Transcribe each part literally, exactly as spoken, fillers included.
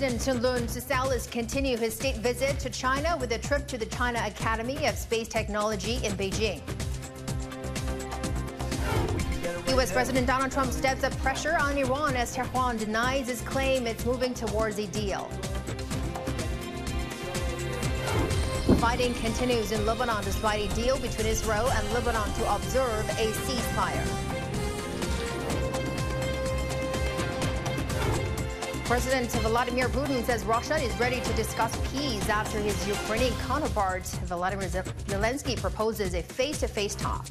President Thongloun Sisoulith continued his state visit to China with a trip to the China Academy of Space Technology in Beijing. U S President Donald Trump steps up pressure on Iran as Tehran denies his claim it's moving towards a deal. Fighting continues in Lebanon despite a deal between Israel and Lebanon to observe a ceasefire. President Vladimir Putin says Russia is ready to discuss peace after his Ukrainian counterpart Volodymyr Zelensky proposes a face-to-face talk.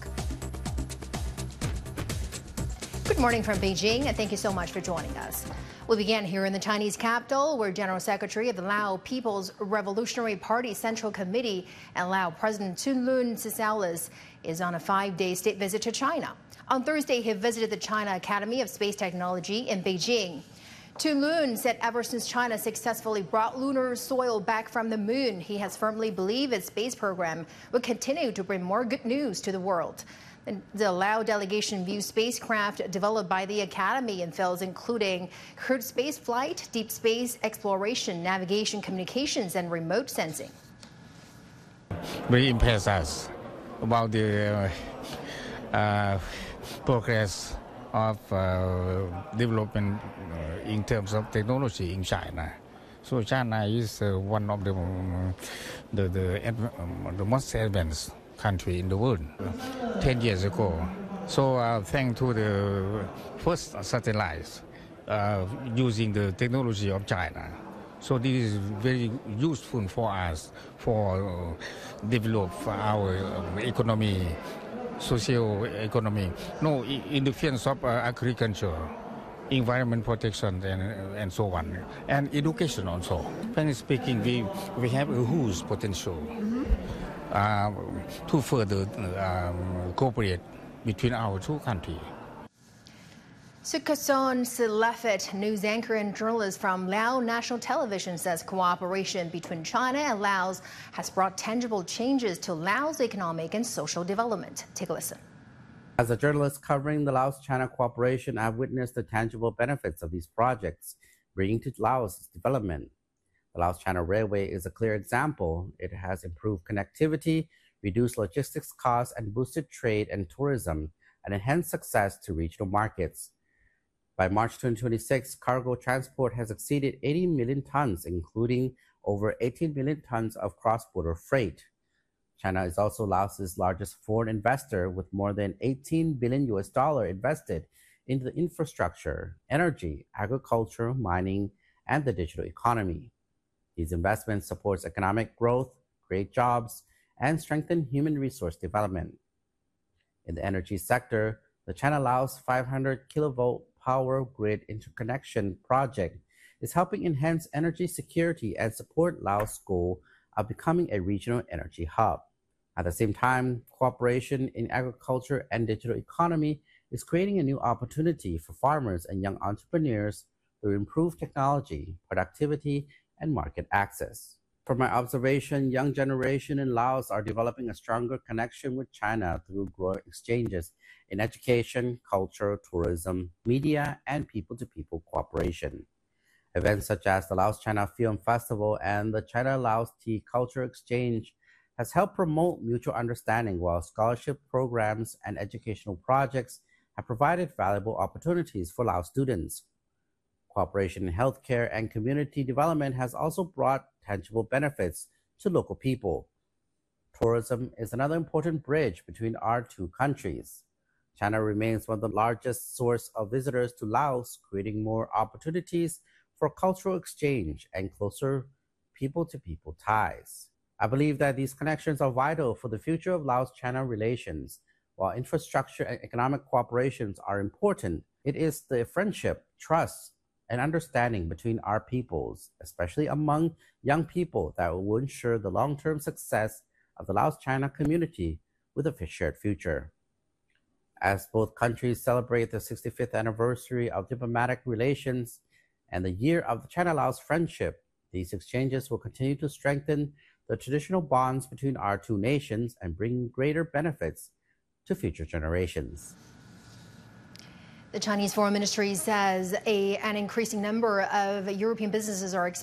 Good morning from Beijing, and thank you so much for joining us. We began here in the Chinese capital, where General Secretary of the Lao People's Revolutionary Party Central Committee and Lao President Thongloun Sisoulith is on a five-day state visit to China. On Thursday, he visited the China Academy of Space Technology in Beijing. Thongloun said ever since China successfully brought lunar soil back from the moon, he has firmly believed its space program will continue to bring more good news to the world. The Lao delegation views spacecraft developed by the Academy in fields including crewed space flight, deep space exploration, navigation, communications, and remote sensing. Very impressed us about the uh, uh, progress of uh, development uh, in terms of technology in China. So China is uh, one of the um, the the, um, the most advanced country in the world ten years ago. So uh, thanks to the first satellites uh, using the technology of China. So this is very useful for us for uh, develop our um, economy, social economy. No, in the fields of uh, agriculture, environment protection, and, and so on, and education also. Frankly speaking, we, we have a huge potential mm-hmm. uh, to further um, cooperate between our two countries. Sukason Silefet, news anchor and journalist from Lao National Television, says cooperation between China and Laos has brought tangible changes to Laos' economic and social development. Take a listen. As a journalist covering the Laos-China cooperation, I've witnessed the tangible benefits of these projects, bringing to Laos' development. The Laos-China Railway is a clear example. It has improved connectivity, reduced logistics costs, and boosted trade and tourism, and enhanced access to regional markets. By March twenty twenty-six, cargo transport has exceeded eighty million tons, including over eighteen million tons of cross-border freight. China is also Laos's largest foreign investor, with more than eighteen billion U S dollar invested into the infrastructure, energy, agriculture, mining, and the digital economy. These investments support economic growth, create jobs, and strengthen human resource development. In the energy sector, the China-Laos five hundred kilovolt power grid interconnection project is helping enhance energy security and support Laos' goal of becoming a regional energy hub. At the same time, cooperation in agriculture and digital economy is creating a new opportunity for farmers and young entrepreneurs through improved technology, productivity, and market access. From my observation, young generation in Laos are developing a stronger connection with China through growing exchanges in education, culture, tourism, media, and people-to-people cooperation. Events such as the Laos-China Film Festival and the China-Laos Tea Culture Exchange has helped promote mutual understanding, while scholarship programs and educational projects have provided valuable opportunities for Laos students. Cooperation in healthcare and community development has also brought tangible benefits to local people. Tourism is another important bridge between our two countries. China remains one of the largest sources of visitors to Laos, creating more opportunities for cultural exchange and closer people-to-people ties. I believe that these connections are vital for the future of Laos-China relations. While infrastructure and economic cooperations are important, it is the friendship, trust, and understanding between our peoples, especially among young people, that will ensure the long-term success of the Laos-China community with a shared future. As both countries celebrate the sixty-fifth anniversary of diplomatic relations and the year of the China-Laos friendship, these exchanges will continue to strengthen the traditional bonds between our two nations and bring greater benefits to future generations. The Chinese Foreign Ministry says a, an increasing number of European businesses are